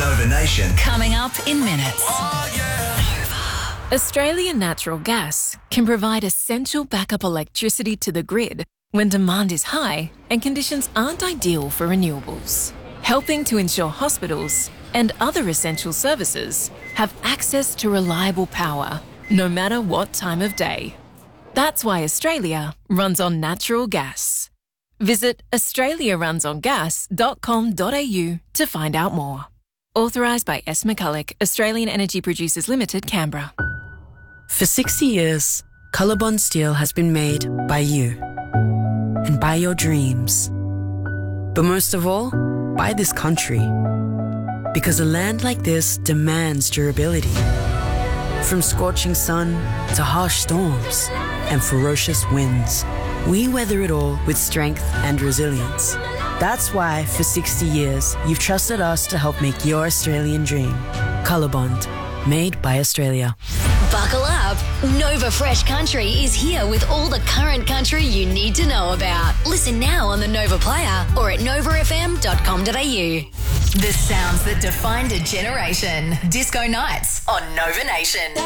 Nova Nation. Coming up in minutes. Australian Natural Gas can provide essential backup electricity to the grid when demand is high and conditions aren't ideal for renewables, helping to ensure hospitals and other essential services have access to reliable power, no matter what time of day. That's why Australia runs on natural gas. Visit australiarunsongas.com.au to find out more. Authorised by S. McCulloch, Australian Energy Producers Limited, Canberra. For 60 years, Colorbond Steel has been made by you and by your dreams. But most of all, by this country. Because a land like this demands durability. From scorching sun to harsh storms and ferocious winds, we weather it all with strength and resilience. That's why, for 60 years, you've trusted us to help make your Australian dream. Colorbond, made by Australia. Buckle up. Nova Fresh Country is here with all the current country you need to know about. Listen now on the Nova Player or at novafm.com.au. The sounds that defined a generation. Disco Nights on Nova Nation.